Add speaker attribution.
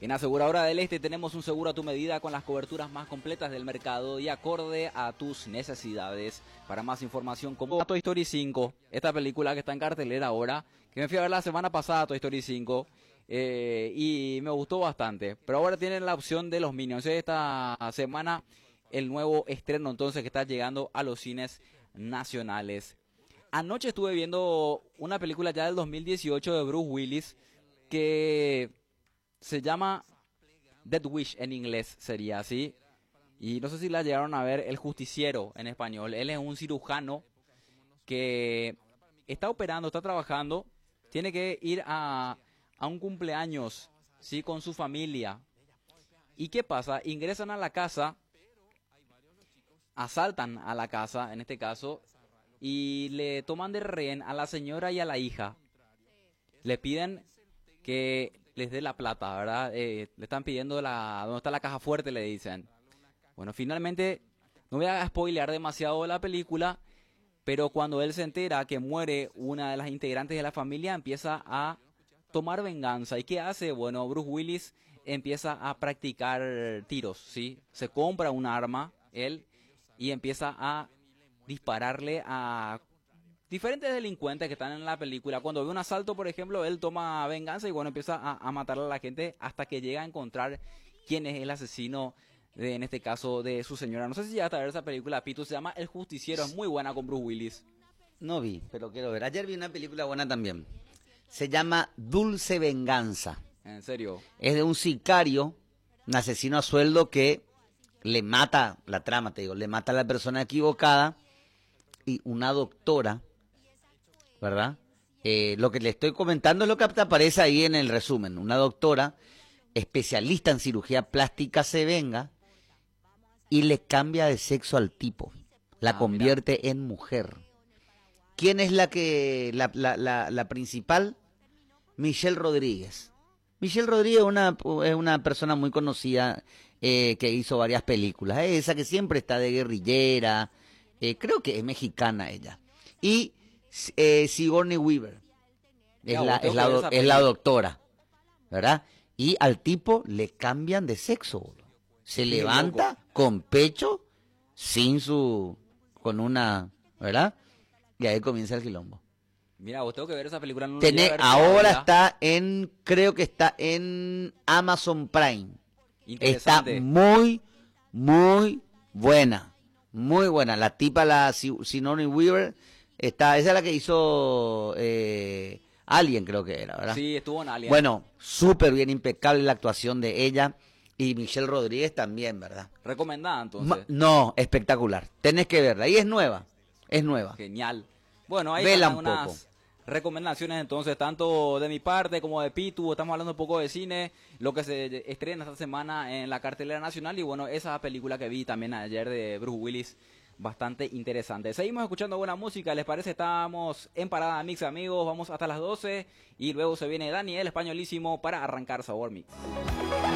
Speaker 1: En Aseguradora del Este tenemos un seguro a tu medida con las coberturas más completas del mercado y acorde a tus necesidades. Para más información, como Toy Story 5, esta película que está en cartelera ahora, que me fui a ver la semana pasada, Toy Story 5, y me gustó bastante. Pero ahora tienen la opción de los Minions. Esta semana el nuevo estreno entonces que está llegando a los cines nacionales. Anoche estuve viendo una película ya del 2018 de Bruce Willis que se llama Death Wish en inglés, sería así. Y no sé si la llegaron a ver, El Justiciero en español. Él es un cirujano que está operando, está trabajando, tiene que ir a un cumpleaños, ¿sí? Con su familia. ¿Y qué pasa? Ingresan a la casa, asaltan a la casa, en este caso, y le toman de rehén a la señora y a la hija. Le piden que les dé la plata, ¿verdad? Le están pidiendo ¿dónde está la caja fuerte? Le dicen. Bueno, finalmente, no voy a spoilear demasiado de la película, pero cuando él se entera que muere una de las integrantes de la familia, empieza a tomar venganza. ¿Y qué hace? Bueno, Bruce Willis empieza a practicar tiros, ¿sí? Se compra un arma, él, y empieza a dispararle a diferentes delincuentes que están en la película. Cuando ve un asalto, por ejemplo, él toma venganza y bueno, empieza a matar a la gente hasta que llega a encontrar quién es el asesino, en este caso, de su señora. No sé si llegaste a ver esa película, Pitu, se llama El Justiciero, es muy buena con Bruce Willis.
Speaker 2: No vi, pero quiero ver. Ayer vi una película buena también. Se llama Dulce Venganza.
Speaker 1: En serio.
Speaker 2: Es de un sicario, un asesino a sueldo que le mata, la trama te digo, le mata a la persona equivocada y una doctora, ¿verdad? Lo que le estoy comentando es lo que aparece ahí en el resumen. Una doctora especialista en cirugía plástica se venga y le cambia de sexo al tipo. La convierte
Speaker 1: mira.
Speaker 2: en mujer. ¿Quién es la principal? Michelle Rodríguez. Michelle Rodríguez es una persona muy conocida que hizo varias películas. Es esa que siempre está de guerrillera. Creo que es mexicana ella. Y Sigourney Weaver es la doctora, ¿verdad? Y al tipo le cambian de sexo. Se
Speaker 1: Qué
Speaker 2: levanta
Speaker 1: loco.
Speaker 2: con pecho, con una, ¿verdad? Y ahí comienza el quilombo.
Speaker 1: Mira, vos tengo que ver esa película. No la llegué a ver
Speaker 2: Ahora
Speaker 1: todavía.
Speaker 2: creo que está en Amazon Prime. Está
Speaker 1: Interesante.
Speaker 2: muy, muy buena. Muy buena. La tipa, Sigourney Weaver, esa es la que hizo Alien, creo que era, ¿verdad?
Speaker 1: Sí, estuvo en Alien.
Speaker 2: Bueno, súper bien, impecable la actuación de ella. Y Michelle Rodríguez también, ¿verdad?
Speaker 1: Recomendada, entonces.
Speaker 2: No, espectacular. Tenés que verla. Y es nueva. Es nueva.
Speaker 1: Genial. Bueno, ahí
Speaker 2: Vela
Speaker 1: están
Speaker 2: un
Speaker 1: unas
Speaker 2: poco.
Speaker 1: recomendaciones entonces, tanto de mi parte como de Pitu. Estamos hablando un poco de cine, lo que se estrena esta semana en la cartelera nacional. Y bueno, esa película que vi también ayer de Bruce Willis, bastante interesante. Seguimos escuchando buena música, ¿les parece? Estamos en Parada Mix, amigos. Vamos hasta las 12 y luego se viene Dani, el españolísimo, para arrancar Sabor Mix.